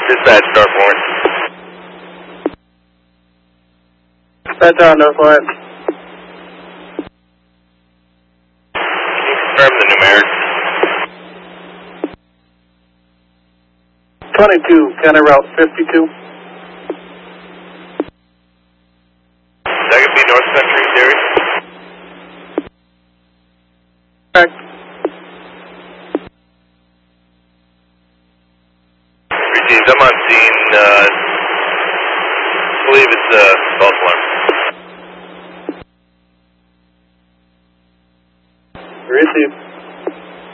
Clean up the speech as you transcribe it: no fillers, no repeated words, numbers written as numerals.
Dispatch, North Lawrence. Dispatch on North Lawrence. Can you confirm the numeric? 22, County Route 52. That could be North Country, Terry. Correct. Received, I'm on scene, I believe it's false alarm. Received.